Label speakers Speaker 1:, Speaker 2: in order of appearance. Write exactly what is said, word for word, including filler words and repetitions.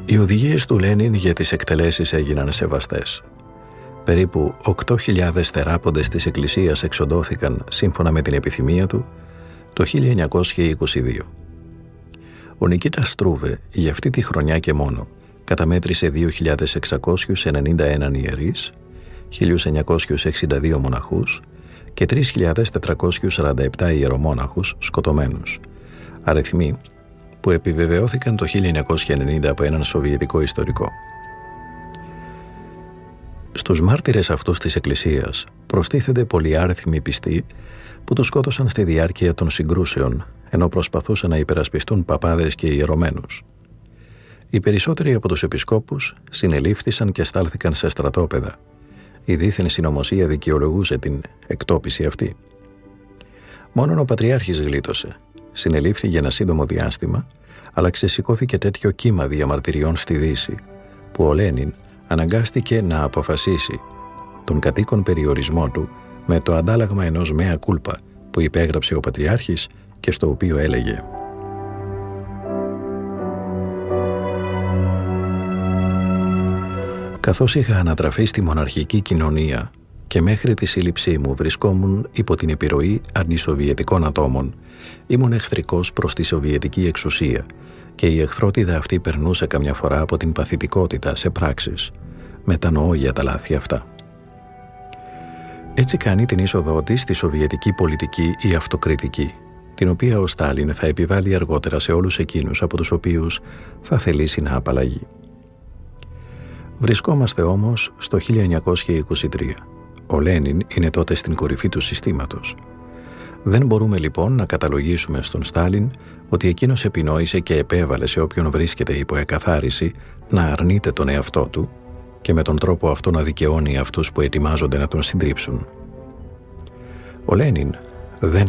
Speaker 1: Οι οδηγίες του Λένιν για τις εκτελέσεις έγιναν σεβαστές. Περίπου οκτώ χιλιάδες θεράποντες της Εκκλησίας εξοντώθηκαν σύμφωνα με την επιθυμία του το χίλια εννιακόσια είκοσι δύο. Ο Νικίτα Στρούβε για αυτή τη χρονιά και μόνο καταμέτρησε δύο χιλιάδες εξακόσιους ενενήντα ένα ιερείς, χίλια εννιακόσιους εξήντα δύο μοναχούς και τρεις χιλιάδες τετρακόσιους σαράντα επτά ιερομόναχους σκοτωμένους, αριθμοί που επιβεβαιώθηκαν το χίλια εννιακόσια ενενήντα από έναν σοβιετικό ιστορικό. Στους μάρτυρες αυτούς της Εκκλησίας προστίθενται πολυάριθμοι πιστοί που τους σκότωσαν στη διάρκεια των συγκρούσεων, ενώ προσπαθούσαν να υπερασπιστούν παπάδες και ιερωμένους. Οι περισσότεροι από τους επισκόπους συνελήφθησαν και στάλθηκαν σε στρατόπεδα. Η δίθεν συνωμοσία δικαιολογούσε την εκτόπιση αυτή. Μόνον ο Πατριάρχης γλίτωσε. Συνελήφθη για ένα σύντομο διάστημα, αλλά ξεσηκώθηκε τέτοιο κύμα διαμαρτυριών στη Δύση, που ο Λένιν αναγκάστηκε να αποφασίσει τον κατοίκον περιορισμό του με το αντάλλαγμα ενός μέα κούλπα που υπέγραψε ο Πατριάρχης και στο οποίο έλεγε: «Καθώς είχα ανατραφεί στη μοναρχική κοινωνία και μέχρι τη σύλληψή μου βρισκόμουν υπό την επιρροή αντισοβιετικών ατόμων, ήμουν εχθρικός προς τη σοβιετική εξουσία και η εχθρότητα αυτή περνούσε καμιά φορά από την παθητικότητα σε πράξεις. Μετανοώ για τα λάθη αυτά». Έτσι κάνει την είσοδό της στη σοβιετική πολιτική η αυτοκριτική, την οποία ο Στάλιν θα επιβάλλει αργότερα σε όλους εκείνους από τους οποίους θα θελήσει να απαλλαγεί. Βρισκόμαστε όμως στο χίλια εννιακόσια είκοσι τρία. Ο Λένιν είναι τότε στην κορυφή του συστήματος. Δεν μπορούμε λοιπόν να καταλογίσουμε στον Στάλιν ότι εκείνος επινόησε και επέβαλε σε όποιον βρίσκεται υπό εκαθάριση να αρνείται τον εαυτό του και με τον τρόπο αυτό να δικαιώνει αυτούς που ετοιμάζονται να τον συντρίψουν. Ο Λένιν δεν